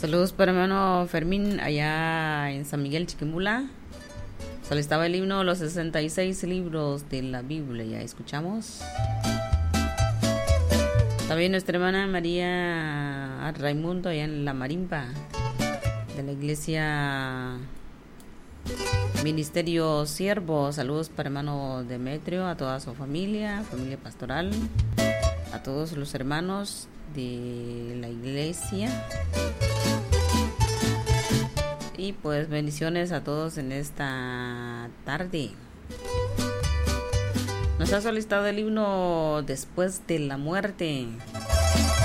Saludos para mi hermano Fermín allá en San Miguel Chiquimula. Solicitaba el himno Los 66 libros de la Biblia. Ya escuchamos. También nuestra hermana María Raimundo allá en La Marimba, de la iglesia Ministerio Siervo. Saludos para hermano Demetrio, a toda su familia pastoral, a todos los hermanos de la iglesia. Y pues bendiciones a todos en esta tarde. Nos ha solicitado el himno Después de la Muerte.